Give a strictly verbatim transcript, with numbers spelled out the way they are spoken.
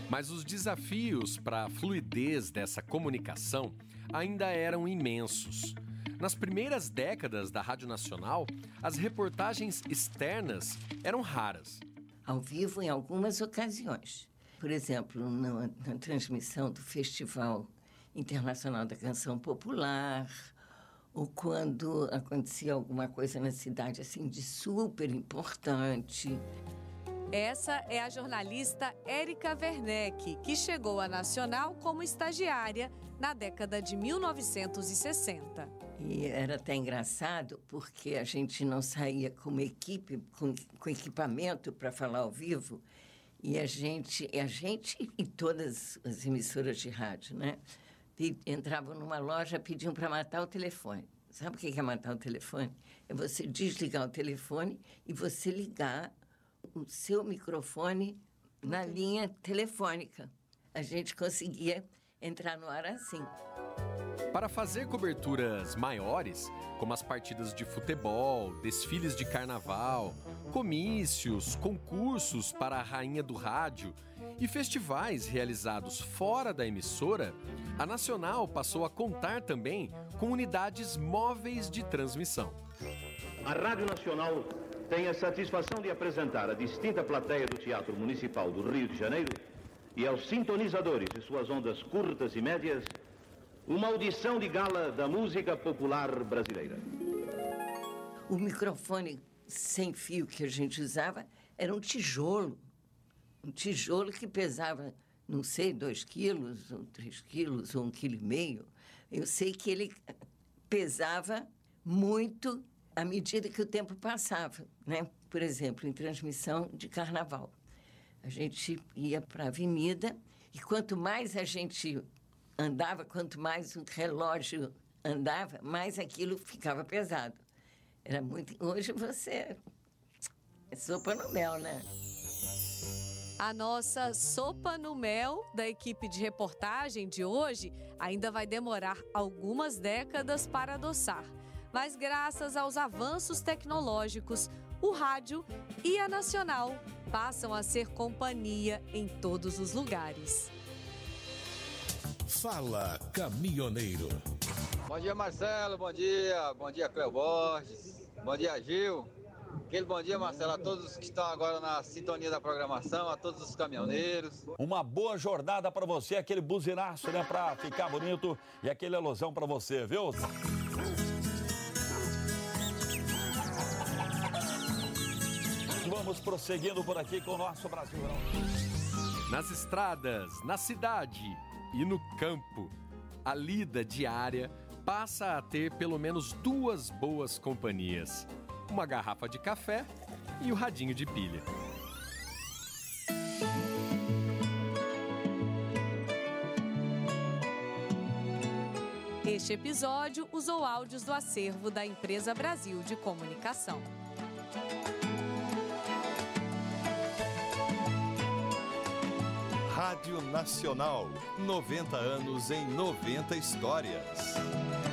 Mas os desafios para a fluidez dessa comunicação ainda eram imensos. Nas primeiras décadas da Rádio Nacional, as reportagens externas eram raras. Ao vivo em algumas ocasiões. Por exemplo, na, na transmissão do Festival Internacional da Canção Popular, ou quando acontecia alguma coisa na cidade assim de super importante. Essa é a jornalista Érica Werneck, que chegou à Nacional como estagiária na década de mil novecentos e sessenta. E era até engraçado porque a gente não saía com uma equipe, com, com equipamento para falar ao vivo, e a gente, a gente e todas as emissoras de rádio, né? E entravam numa loja, pediam para matar o telefone. Sabe o que é matar o telefone? É você desligar o telefone e você ligar o seu microfone na linha telefônica. A gente conseguia entrar no ar assim. Para fazer coberturas maiores, como as partidas de futebol, desfiles de carnaval, comícios, concursos para a rainha do rádio e festivais realizados fora da emissora, a Nacional passou a contar também com unidades móveis de transmissão. A Rádio Nacional tem a satisfação de apresentar a distinta plateia do Teatro Municipal do Rio de Janeiro e aos sintonizadores de suas ondas curtas e médias uma audição de gala da música popular brasileira. O microfone sem fio que a gente usava era um tijolo. Um tijolo que pesava, não sei, dois quilos, ou três quilos, ou um quilo e meio. Eu sei que ele pesava muito à medida que o tempo passava, né? Por exemplo, em transmissão de carnaval. A gente ia para a avenida e quanto mais a gente andava, quanto mais o relógio andava, mais aquilo ficava pesado. Era muito... Hoje você é sopa no mel, né? A nossa sopa no mel da equipe de reportagem de hoje ainda vai demorar algumas décadas para adoçar. Mas graças aos avanços tecnológicos, o rádio e a Nacional passam a ser companhia em todos os lugares. Fala, caminhoneiro. Bom dia, Marcelo. Bom dia. Bom dia, Cleo Borges. Bom dia, Gil. Aquele bom dia, Marcelo, a todos que estão agora na sintonia da programação, a todos os caminhoneiros. Uma boa jornada para você, aquele buzinaço, né, para ficar bonito e aquele alusão para você, viu? Vamos prosseguindo por aqui com o nosso Brasil. Nas estradas, na cidade e no campo, a lida diária passa a ter pelo menos duas boas companhias. Uma garrafa de café e o radinho de pilha. Este episódio usou áudios do acervo da Empresa Brasil de Comunicação. Rádio Nacional, noventa anos em noventa histórias.